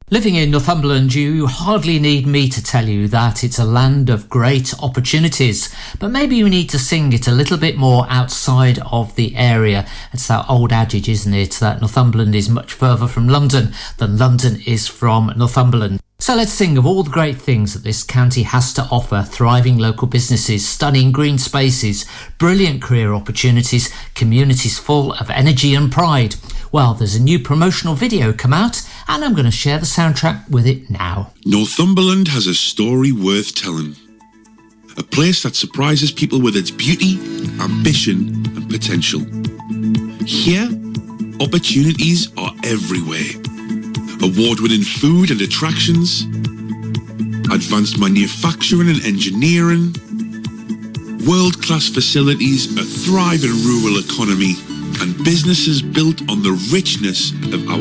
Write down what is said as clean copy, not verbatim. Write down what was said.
Living in Northumberland, you hardly need me to tell you that it's a land of great opportunities, but maybe you need to sing it a little bit more outside of the area. It's that old adage, isn't it, that Northumberland is much further from London than London is from Northumberland. So let's sing of all the great things that this county has to offer: thriving local businesses, stunning green spaces, brilliant career opportunities, communities full of energy and pride. Well, there's a new promotional video come out, and I'm going to share the soundtrack with it now. Northumberland has a story worth telling. A place that surprises people with its beauty, ambition and potential. Here, opportunities are everywhere. Award-winning food and attractions, advanced manufacturing and engineering, world-class facilities, a thriving rural economy, and businesses built on the richness of our